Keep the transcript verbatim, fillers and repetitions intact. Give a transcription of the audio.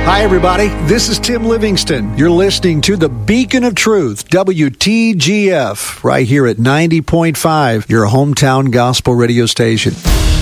Hi, everybody. This is Tim Livingston. You're listening to the Beacon of Truth, W T G F, right here at ninety point five, your hometown gospel radio station.